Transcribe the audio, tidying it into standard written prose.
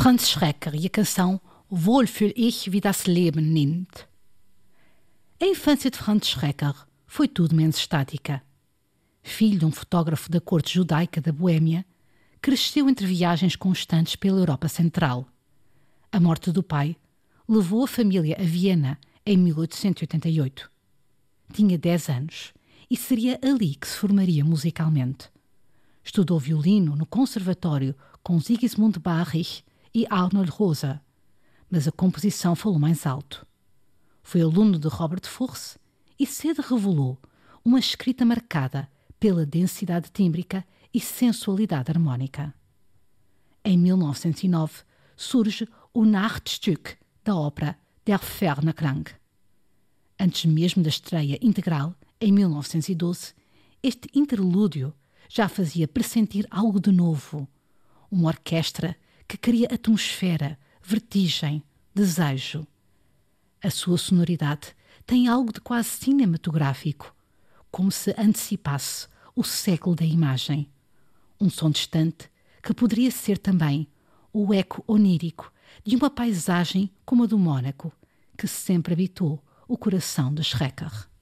Franz Schreker e a canção Wohl fühl ich, wie das Leben nimmt. A infância de Franz Schreker foi tudo menos estática. Filho de um fotógrafo da corte judaica da Boêmia, cresceu entre viagens constantes pela Europa Central. A morte do pai levou a família a Viena em 1888. Tinha 10 anos e seria ali que se formaria musicalmente. Estudou violino no conservatório com Sigismund Barich e Arnold Rosa, mas a composição falou mais alto. Foi aluno de Robert Furse e cedo revelou uma escrita marcada pela densidade tímbrica e sensualidade harmónica. Em 1909 surge o Nachtstück da ópera Der ferne Klang. Antes mesmo da estreia integral, em 1912, este interlúdio já fazia pressentir algo de novo. Uma orquestra que cria atmosfera, vertigem, desejo. A sua sonoridade tem algo de quase cinematográfico, como se antecipasse o século da imagem. Um som distante que poderia ser também o eco onírico de uma paisagem como a do Mônaco, que sempre habitou o coração de Schreker.